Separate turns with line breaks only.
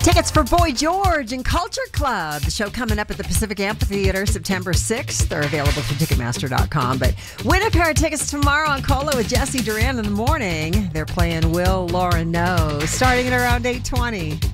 Tickets for Boy George and Culture Club. The show coming up at the Pacific Amphitheater September 6th. They're available through Ticketmaster.com. But win a pair of tickets tomorrow on Cola with Jesse Duran in the morning. They're playing Will Laura Know starting at around 8:20.